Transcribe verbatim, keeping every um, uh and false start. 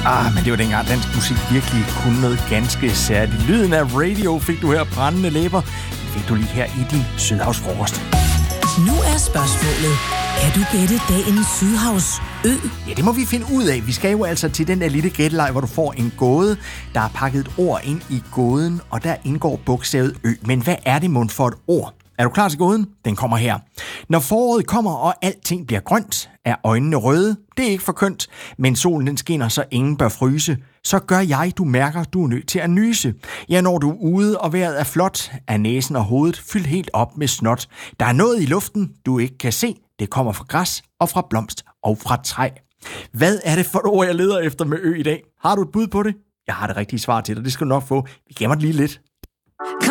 Ah, men det var dengang dansk musik virkelig kunne noget ganske særligt. Lyden af Radio fik du her, brændende læber. Det fik du lige her i din Sydhavsfrokost. Nu er spørgsmålet, kan du gætte dagens Sydhavsø? Ja, det må vi finde ud af. Vi skal jo altså til den der lille gætteleg, hvor du får en gåde. Der er pakket et ord ind i gåden, og der indgår bogstavet Ø. Men hvad er det mund for et ord? Er du klar til gåden? Den kommer her. Når foråret kommer, og alting bliver grønt, er øjnene røde. Det er ikke for kønt, men solen den skinner, så ingen bør fryse. Så gør jeg, du mærker, du er nødt til at nyse. Ja, når du er ude, og vejret er flot, er næsen og hovedet fyldt helt op med snot. Der er noget i luften, du ikke kan se. Det kommer fra græs og fra blomst og fra træ. Hvad er det for et ord, jeg leder efter med Ø i dag? Har du et bud på det? Jeg har det rigtige svar til dig, det skal du nok få. Vi gemmer det lige lidt.